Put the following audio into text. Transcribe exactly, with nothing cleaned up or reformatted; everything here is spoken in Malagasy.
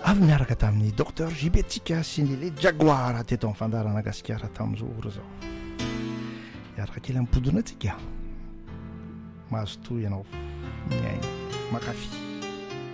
avy miaraka tamin'ny docteur Gibetika sy ny le Jaguar teto amin'ny fandarana gasikara tamin'izao ora zao. Iaraka kely ampodona atsika. Mahazo toy ianao miaina makafy.